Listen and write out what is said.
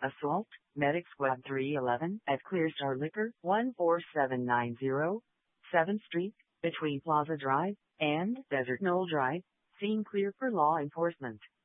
Assault, Medic Squad 311 at Clearstar Liquor, 14790, 7th Street, between Plaza Drive and Desert Knoll Drive. Scene clear for law enforcement.